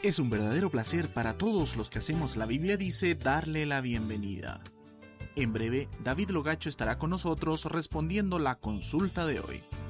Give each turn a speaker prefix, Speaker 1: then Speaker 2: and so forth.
Speaker 1: Es un verdadero placer para todos los que hacemos La Biblia Dice darle la bienvenida. En breve, David Logacho estará con nosotros respondiendo la consulta de hoy.